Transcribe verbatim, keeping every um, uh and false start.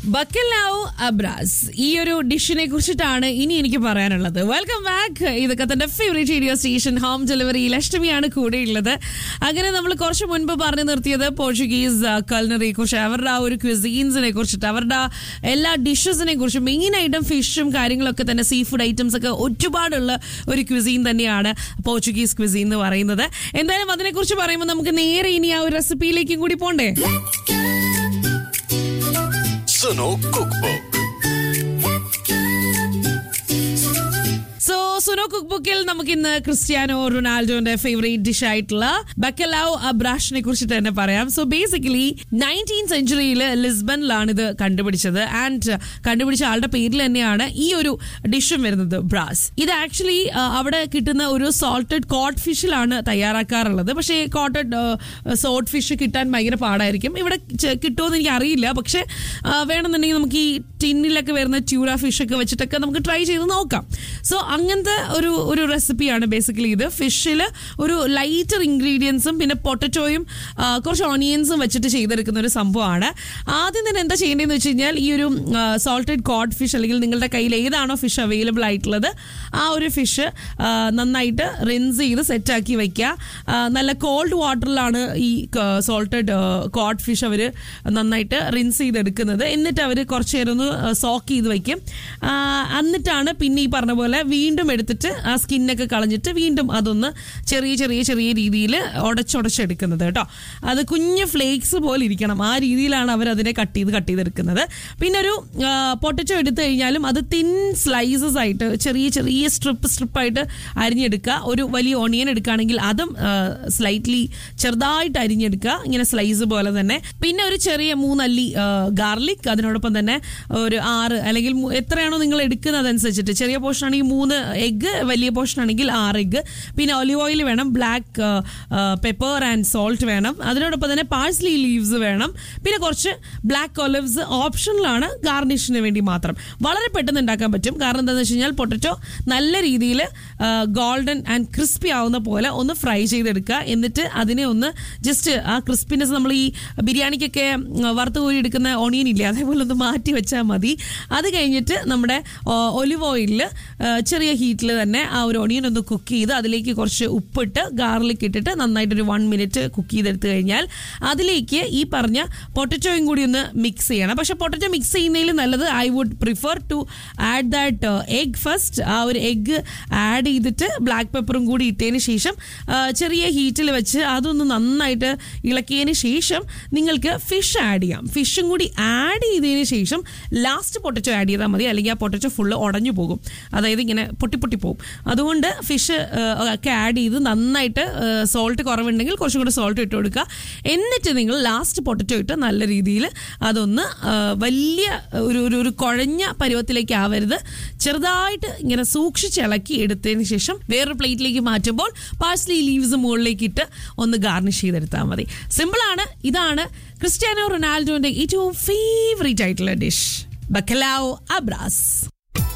ബക്കലാവ് അബ്രാസ് ഈ ഒരു ഡിഷിനെ കുറിച്ചിട്ടാണ് ഇനി എനിക്ക് പറയാനുള്ളത്. Welcome back. ഇതൊക്കെ തന്റെ favourite radio station home delivery ലക്ഷ്മിയാണ് കൂടെയുള്ളത്. അങ്ങനെ നമ്മൾ കുറച്ച് മുൻപ് പറഞ്ഞു നിർത്തിയത് പോർച്ചുഗീസ് കൾനറിയെ കുറിച്ച്, അവരുടെ ആ ഒരു ക്വിസീൻസിനെ കുറിച്ചിട്ട്, അവരുടെ എല്ലാ ഡിഷസിനെ കുറിച്ച്, മെയിൻ ആയിട്ടും ഫിഷും കാര്യങ്ങളൊക്കെ തന്നെ, സീ ഫുഡ് ഐറ്റംസ് ഒക്കെ ഒരുപാടുള്ള ഒരു ക്വിസീൻ തന്നെയാണ് പോർച്ചുഗീസ് ക്വിസീൻ എന്ന് പറയുന്നത്. എന്തായാലും അതിനെക്കുറിച്ച് പറയുമ്പോൾ നമുക്ക് നേരെ ഇനി ആ ഒരു റെസിപ്പിയിലേക്കും കൂടി പോണ്ടേ. Suno Cookbook. So Suno cook ബുക്കിൽ നമുക്ക് ഇന്ന് ക്രിസ്ത്യാനോ റൊണാൾഡോന്റെ ഫേവറേറ്റ് ഡിഷ് ആയിട്ടുള്ള ബക്കലാവ് അബ്രാഷിനെ കുറിച്ചിട്ട് തന്നെ പറയാം. സോ ബേസിക്കലി നയൻറ്റീൻ സെഞ്ചുറിയിൽ ലിസ്ബണിലാണ് ഇത് കണ്ടുപിടിച്ചത്. ആൻഡ് കണ്ടുപിടിച്ച ആളുടെ പേരിൽ തന്നെയാണ് ഈ ഒരു ഡിഷും വരുന്നത്, ബ്രാസ്. ഇത് ആക്ച്വലി അവിടെ കിട്ടുന്ന ഒരു സോൾട്ടഡ് കോട്ട് ഫിഷിലാണ് തയ്യാറാക്കാറുള്ളത്. പക്ഷേ കോട്ടഡ് സോൾട്ട് ഫിഷ് കിട്ടാൻ ഭയങ്കര പാടായിരിക്കും. ഇവിടെ കിട്ടുമെന്ന് എനിക്ക് അറിയില്ല. പക്ഷെ വേണമെന്നുണ്ടെങ്കിൽ നമുക്ക് ഈ ടിന്നിലൊക്കെ വരുന്ന ട്യൂറ ഫിഷ് ഒക്കെ വെച്ചിട്ടൊക്കെ നമുക്ക് ട്രൈ ചെയ്ത് നോക്കാം. സോ അങ്ങനത്തെ ഒരു ഒരു റെസിപ്പിയാണ് ബേസിക്കലി ഇത്. ഫിഷിൽ ഒരു ലൈറ്റർ ഇൻഗ്രീഡിയൻസും പിന്നെ പൊട്ടറ്റോയും കുറച്ച് ഓണിയൻസും വെച്ചിട്ട് ചെയ്തെടുക്കുന്ന ഒരു സംഭവമാണ്. ആദ്യം തന്നെ എന്താ ചെയ്യേണ്ടതെന്ന് വെച്ച് കഴിഞ്ഞാൽ, ഈ ഒരു സോൾട്ടഡ് കോഡ് ഫിഷ് അല്ലെങ്കിൽ നിങ്ങളുടെ കയ്യിൽ ഏതാണോ ഫിഷ് അവൈലബിൾ ആയിട്ടുള്ളത് ആ ഒരു ഫിഷ് നന്നായിട്ട് റിൻസ് ചെയ്ത് സെറ്റാക്കി വയ്ക്കുക. നല്ല കോൾഡ് വാട്ടറിലാണ് ഈ സോൾട്ടഡ് കോഡ് ഫിഷ് അവർ നന്നായിട്ട് റിൻസ് ചെയ്തെടുക്കുന്നത്. എന്നിട്ട് അവർ കുറച്ച് നേരം ഒന്ന് സോക്ക് ചെയ്ത് വയ്ക്കും. എന്നിട്ടാണ് പിന്നെ ഈ പറഞ്ഞ പോലെ വീണ്ടും എടുത്തിട്ട് ആ സ്കിന്നൊക്കെ കളഞ്ഞിട്ട് വീണ്ടും അതൊന്ന് ചെറിയ ചെറിയ ചെറിയ രീതിയിൽ ഉടച്ചുടച്ചെടുക്കുന്നത് കേട്ടോ. അത് കുഞ്ഞ് ഫ്ലേക്സ് പോലെ ഇരിക്കണം, ആ രീതിയിലാണ് അവർ അതിനെ കട്ട് ചെയ്ത് കട്ട് ചെയ്തെടുക്കുന്നത്. പിന്നെ ഒരു പൊട്ടറ്റോ എടുത്തു കഴിഞ്ഞാലും അത് തിൻ സ്ലൈസസ് ആയിട്ട് ചെറിയ ചെറിയ സ്ട്രിപ്പ് സ്ട്രിപ്പായിട്ട് അരിഞ്ഞെടുക്കുക. ഒരു വലിയ ഓണിയൻ എടുക്കുകയാണെങ്കിൽ അതും സ്ലൈറ്റ്ലി ചെറുതായിട്ട് അരിഞ്ഞെടുക്കുക, ഇങ്ങനെ സ്ലൈസ് പോലെ തന്നെ. പിന്നെ ഒരു ചെറിയ മൂന്നല്ലി ഗാർലിക്, അതിനോടൊപ്പം തന്നെ ഒരു ആറ് അല്ലെങ്കിൽ എത്രയാണോ നിങ്ങൾ എടുക്കുന്നത് അനുസരിച്ചിട്ട്, ചെറിയ പോർഷൻ ആണെങ്കിൽ മൂന്ന് എഗ്ഗ്, വലിയ പോർഷൻ ആണെങ്കിൽ ആറ് എഗ്ഗ്. പിന്നെ ഒലിവ് ഓയിൽ വേണം, ബ്ലാക്ക് പെപ്പർ ആൻഡ് സോൾട്ട് വേണം, അതിനോടൊപ്പം തന്നെ പാഴ്സ്ലി ലീവ്സ് വേണം. പിന്നെ കുറച്ച് ബ്ലാക്ക് ഒലിവ്സ് ഓപ്ഷണലാണ്, ഗാർണിഷിന് വേണ്ടി മാത്രം. വളരെ പെട്ടെന്ന് ഉണ്ടാക്കാൻ പറ്റും. കാരണം എന്താണെന്ന് വെച്ച് കഴിഞ്ഞാൽ പൊട്ടറ്റോ നല്ല രീതിയിൽ ഗോൾഡൻ ആൻഡ് ക്രിസ്പി ആവുന്ന പോലെ ഒന്ന് ഫ്രൈ ചെയ്തെടുക്കുക. എന്നിട്ട് അതിനെ ഒന്ന് ജസ്റ്റ് ആ ക്രിസ്പിനെസ്, നമ്മൾ ഈ ബിരിയാണിക്കൊക്കെ വറുത്ത് കോരി എടുക്കുന്ന ഓണിയൻ ഇല്ലേ, അതേപോലെ ഒന്ന് മാറ്റി വെച്ചാൽ മതി. അത് കഴിഞ്ഞിട്ട് നമ്മുടെ ഒലിവ് ഓയിലിൽ ചെറിയ ഹീറ്റിൽ തന്നെ ആ ഒരു ഓണിയൻ ഒന്ന് കുക്ക് ചെയ്ത് അതിലേക്ക് കുറച്ച് ഉപ്പിട്ട് ഗാർലിക് ഇട്ടിട്ട് നന്നായിട്ടൊരു വൺ മിനിറ്റ് കുക്ക് ചെയ്തെടുത്ത് കഴിഞ്ഞാൽ അതിലേക്ക് ഈ പറഞ്ഞ പൊട്ടറ്റോയും കൂടി ഒന്ന് മിക്സ് ചെയ്യണം. പക്ഷെ പൊട്ടറ്റോ മിക്സ് ചെയ്യുന്നതിൽ നല്ലത് I would prefer to add that egg first. ആ ഒരു എഗ് ആഡ് ചെയ്തിട്ട് ബ്ലാക്ക് പെപ്പറും കൂടി ഇട്ടതിന് ശേഷം ചെറിയ ഹീറ്റിൽ വെച്ച് അതൊന്ന് നന്നായിട്ട് ഇളക്കിയതിന് ശേഷം നിങ്ങൾക്ക് ഫിഷ് ആഡ് ചെയ്യാം. ഫിഷും കൂടി ആഡ് ചെയ്തതിന് ശേഷം ലാസ്റ്റ് പൊട്ടറ്റോ ആഡ് ചെയ്താൽ മതി, അല്ലെങ്കിൽ ആ പൊട്ടറ്റോ ഫുള്ള് ഉടഞ്ഞു പോകും, അതായത് ഇങ്ങനെ പൊട്ടി പൊട്ടി പോകും. അതുകൊണ്ട് ഫിഷ് ഒക്കെ ആഡ് ചെയ്ത് നന്നായിട്ട് സോൾട്ട് കുറവുണ്ടെങ്കിൽ കുറച്ചും കൂടി സോൾട്ട് ഇട്ട് കൊടുക്കുക. എന്നിട്ട് നിങ്ങൾ ലാസ്റ്റ് പൊട്ടറ്റോ ഇട്ട് നല്ല രീതിയിൽ അതൊന്ന് വലിയ ഒരു ഒരു കുഴഞ്ഞ പരുവത്തിലേക്ക് ആവരുത്, ചെറുതായിട്ട് ഇങ്ങനെ സൂക്ഷിച്ചിളക്കി എടുത്തതിന് ശേഷം വേറൊരു പ്ലേറ്റിലേക്ക് മാറ്റുമ്പോൾ പാഴ്സ്ലി ലീവ്സ് മുകളിലേക്ക് ഇട്ട് ഒന്ന് ഗാർണിഷ് ചെയ്തെടുത്താൽ മതി. സിമ്പിളാണ്. ഇതാണ് ക്രിസ്ത്യാനോ റൊണാൾഡോന്റെ ഏറ്റവും ഫേവറേറ്റ് ആയിട്ടുള്ള ഡിഷ്, ബക്കലാവ് അബ്രാസ്.